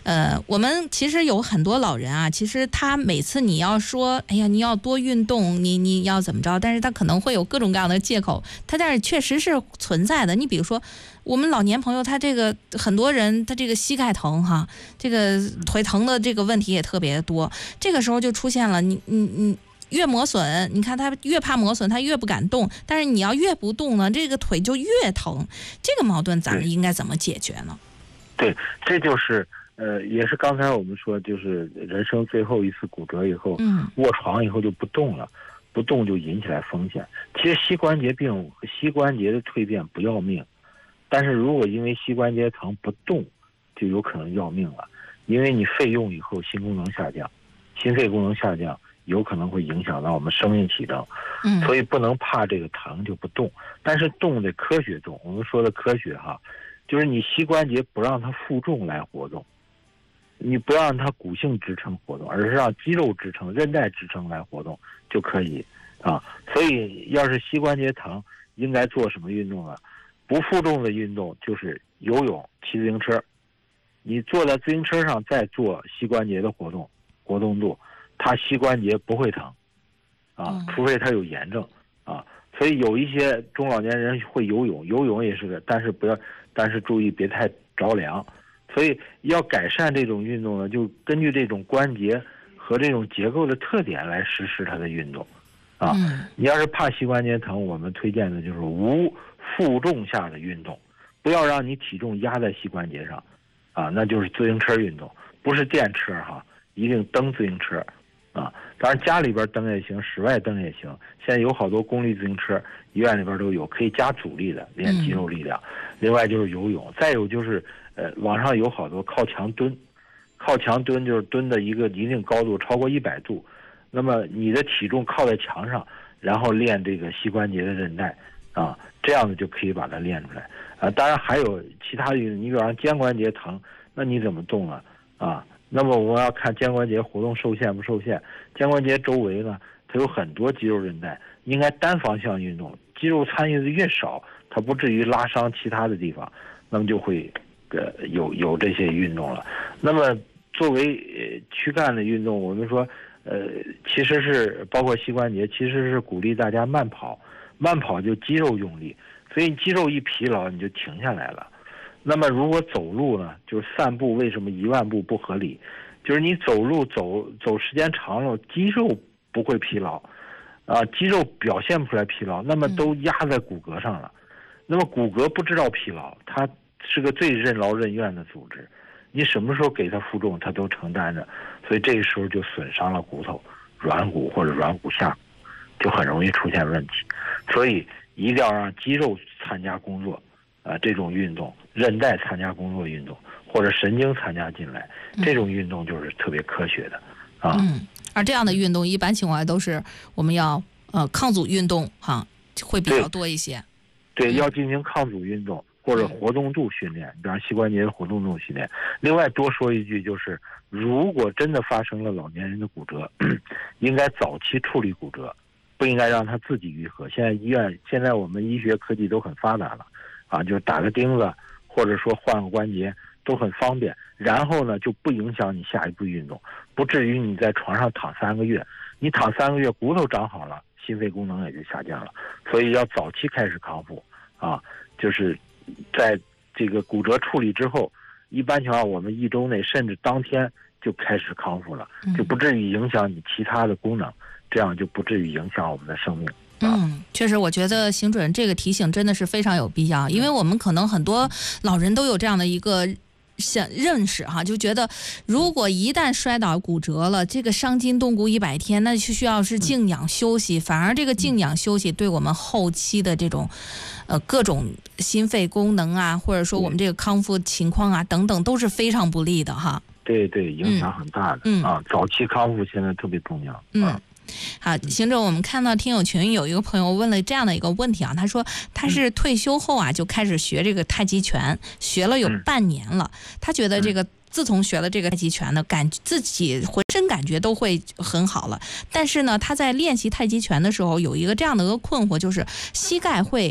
我们其实有很多老人啊，其实他每次你要说，哎呀，你要多运动，你要怎么着，但是他可能会有各种各样的借口，但是确实是存在的。你比如说，我们老年朋友，他这个很多人，他这个膝盖疼哈，这个腿疼的这个问题也特别多，这个时候就出现了，你越磨损，你看他越怕磨损，他越不敢动，但是你要越不动呢，这个腿就越疼，这个矛盾咱们应该怎么解决呢？ 对，这就是也是刚才我们说，就是人生最后一次骨折以后，卧床以后就不动了，不动就引起来风险。其实膝关节病、膝关节的蜕变不要命，但是如果因为膝关节疼不动，就有可能要命了，因为你费用以后心功能下降，心肺功能下降，有可能会影响到我们生命体征。所以不能怕这个疼就不动，但是动得科学动。我们说的科学哈，就是你膝关节不让它负重来活动，你不让它骨性支撑活动，而是让肌肉支撑、韧带支撑来活动就可以啊。所以要是膝关节疼，应该做什么运动呢？不负重的运动就是游泳、骑自行车。你坐在自行车上再做膝关节的活动度，它膝关节不会疼啊，除非它有炎症啊。所以有一些中老年人会游泳，游泳也是个，但是注意别太着凉。所以要改善这种运动呢，就根据这种关节和这种结构的特点来实施它的运动啊。你要是怕膝关节疼，我们推荐的就是无负重下的运动，不要让你体重压在膝关节上啊，那就是自行车运动，不是电车哈，一定蹬自行车啊。当然家里边蹬也行，室外蹬也行。现在有好多公立自行车，医院里边都有，可以加阻力的，练肌肉力量。另外就是游泳，再有就是网上有好多靠墙蹲，靠墙蹲就是蹲的一个一定高度超过100度，那么你的体重靠在墙上，然后练这个膝关节的韧带啊，这样子就可以把它练出来啊。当然还有其他运动，你比方肩关节疼，那你怎么动啊？啊，那么我们要看肩关节活动受限不受限。肩关节周围呢，它有很多肌肉韧带，应该单方向运动，肌肉参与的越少，它不至于拉伤其他的地方，那么就会有这些运动了。那么作为躯干的运动，我们说其实是包括膝关节，其实是鼓励大家慢跑，慢跑就肌肉用力，所以肌肉一疲劳你就停下来了。那么如果走路呢，就是散步，为什么10000步不合理？就是你走路走时间长了，肌肉不会疲劳啊，肌肉表现不出来疲劳，那么都压在骨骼上了。那么骨骼不知道疲劳，它是个最任劳任怨的组织，你什么时候给它负重它都承担着，所以这个时候就损伤了骨头、软骨或者软骨下，就很容易出现问题。所以一定要让肌肉参加工作这种运动，韧带参加工作运动，或者神经参加进来，这种运动就是特别科学的啊。 而这样的运动一般情况下都是我们要抗阻运动哈，会比较多一些。 对，要进行抗阻运动或者活动度训练，比方膝关节的活动度训练。另外多说一句，就是如果真的发生了老年人的骨折，应该早期处理骨折，不应该让他自己愈合。现在我们医学科技都很发达了啊，就是打个钉子或者说换个关节都很方便，然后呢就不影响你下一步运动，不至于你在床上躺3个月，你躺3个月骨头长好了，心肺功能也就下降了。所以要早期开始康复啊，就是在这个骨折处理之后，一般情况我们1周内甚至当天就开始康复了，就不至于影响你其他的功能，这样就不至于影响我们的生命。 确实，我觉得邢主任这个提醒真的是非常有必要，因为我们可能很多老人都有这样的一个认识哈，就觉得如果一旦摔倒骨折了，这个伤筋动骨100天，那就需要是静养休息，反而这个静养休息对我们后期的这种各种心肺功能啊，或者说我们这个康复情况啊等等都是非常不利的哈。 对，影响很大的啊，早期康复现在特别重要。 好，邢总，我们看到听友群有一个朋友问了这样的一个问题啊，他说他是退休后啊就开始学这个太极拳，学了有半年了，他觉得这个自从学了这个太极拳呢，自己浑身感觉都会很好了，但是呢他在练习太极拳的时候有一个这样的一个困惑，就是膝盖会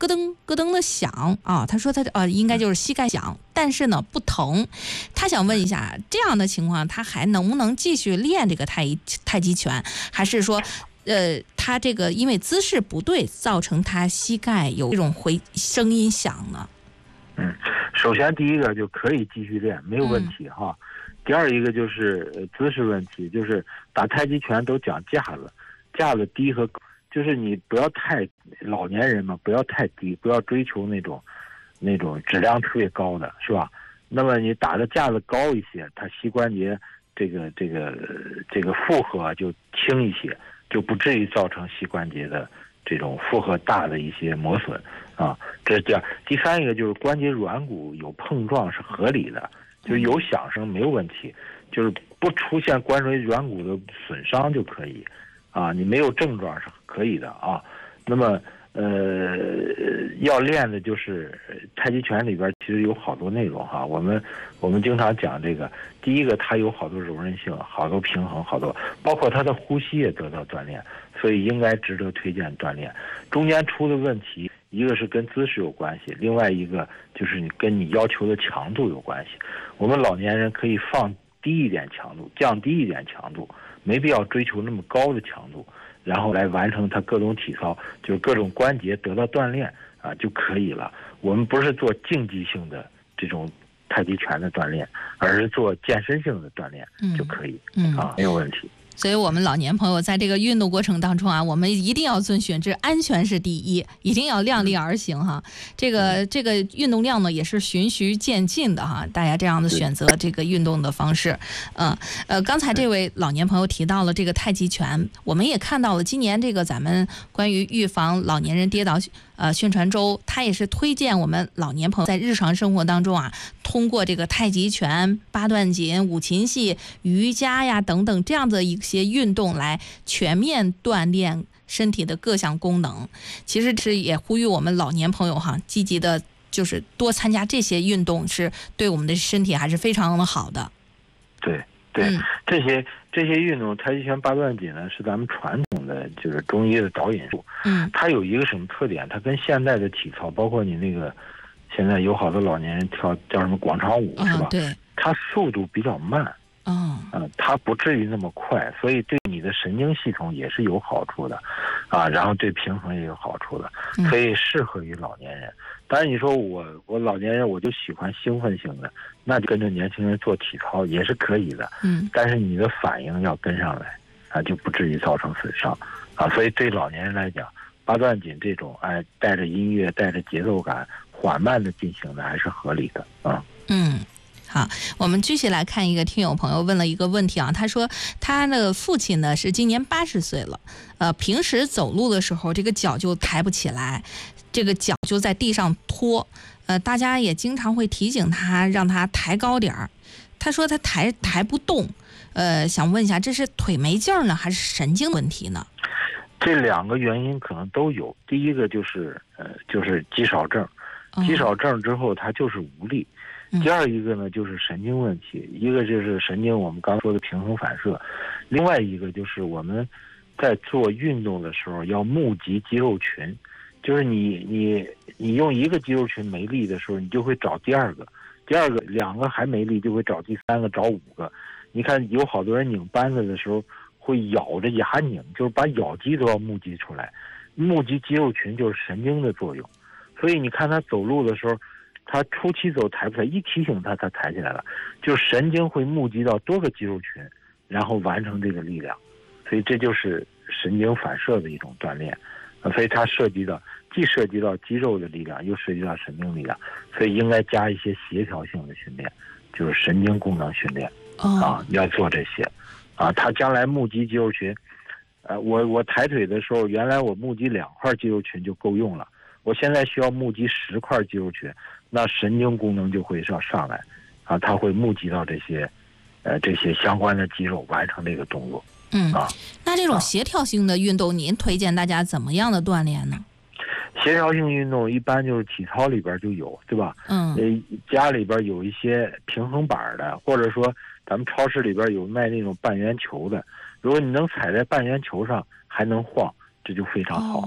咯噔咯噔的响啊。他说他应该就是膝盖响，但是呢不疼。他想问一下，这样的情况他还能不能继续练这个太极拳，还是说他这个因为姿势不对造成他膝盖有这种声音响呢？ 首先第一个就可以继续练，没有问题哈。第二一个就是姿势问题，就是打太极拳都讲架子，架子低和高，就是你不要太老年人嘛，不要太低，不要追求那种质量特别高的，是吧？那么你打的架子高一些，它膝关节这个负荷就轻一些，就不至于造成膝关节的这种负荷大的一些磨损啊。这是第二。第三一个就是关节软骨有碰撞是合理的，就是有响声没有问题，就是不出现关节软骨的损伤就可以啊，你没有症状是可以的啊。那么要练的就是太极拳里边其实有好多内容哈，我们经常讲这个，第一个它有好多柔韧性，好多平衡，好多包括它的呼吸也得到锻炼，所以应该值得推荐锻炼。中间出的问题，一个是跟姿势有关系，另外一个就是跟你要求的强度有关系。我们老年人可以放低一点强度，降低一点强度，没必要追求那么高的强度，然后来完成它各种体操，就是各种关节得到锻炼啊就可以了。我们不是做竞技性的这种太极拳的锻炼，而是做健身性的锻炼就可以没有问题。 所以我们老年朋友在这个运动过程当中啊，我们一定要遵循这安全是第一，一定要量力而行哈。这个运动量呢也是循序渐进的哈，大家这样的选择这个运动的方式。刚才这位老年朋友提到了这个太极拳，我们也看到了今年这个咱们关于预防老年人跌倒宣传周，他也是推荐我们老年朋友在日常生活当中啊，通过这个太极拳、八段锦、五禽戏、瑜伽呀等等这样的一些运动来全面锻炼身体的各项功能。其实是也呼吁我们老年朋友哈，积极的就是多参加这些运动，是对我们的身体还是非常的好的。 对，这些运动，太极拳、八段锦呢，是咱们传统的就是中医的导引术。它有一个什么特点？它跟现代的体操，包括你那个现在有好多老年人跳叫什么广场舞，是吧？ 对， 它速度比较慢。它不至于那么快，所以对你的神经系统也是有好处的，然后对平衡也有好处的，所以适合于老年人。当然你说我老年人我就喜欢兴奋性的，那就跟着年轻人做体操也是可以的，但是你的反应要跟上来，就不至于造成损伤，所以对老年人来讲，八段锦这种带着音乐带着节奏感缓慢的进行的还是合理的好，我们继续来看一个听友朋友问了一个问题啊，他说他的父亲呢是今年80岁了，平时走路的时候这个脚就抬不起来，这个脚就在地上拖，大家也经常会提醒他让他抬高点儿，他说他抬不动，想问一下这是腿没劲儿呢还是神经问题呢？ 这两个原因可能都有，第一个就是肌少症，肌少症之后他就是无力。第二一个呢，就是神经问题，一个就是神经我们刚说的平衡反射，另外一个就是我们在做运动的时候要募集肌肉群，就是你用一个肌肉群没力的时候，你就会找第二个两个还没力就会找第三个，找5个。你看有好多人拧扳子的时候会咬着牙拧，就是把咬肌都要募集出来，募集肌肉群就是神经的作用。所以你看他走路的时候，他初期走抬不起来，一提醒他抬起来了，就是神经会募集到多个肌肉群，然后完成这个力量，所以这就是神经反射的一种锻炼，所以它既涉及到肌肉的力量，又涉及到神经力量，所以应该加一些协调性的训练，就是神经功能训练要做这些他将来募集肌肉群，我抬腿的时候，原来我募集2块肌肉群就够用了，我现在需要募集10块肌肉群，那神经功能就会上来，它会募集到这些相关的肌肉，完成这个动作。 那这种协调性的运动，您推荐大家怎么样的锻炼呢？ 协调性运动一般就是体操里边就有，对吧？家里边有一些平衡板的，或者说咱们超市里边有卖那种半圆球的，如果你能踩在半圆球上还能晃，这就非常好了。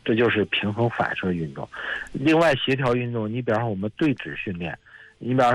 这就是平衡反射运动。另外协调运动，你比方说我们对指训练，你比方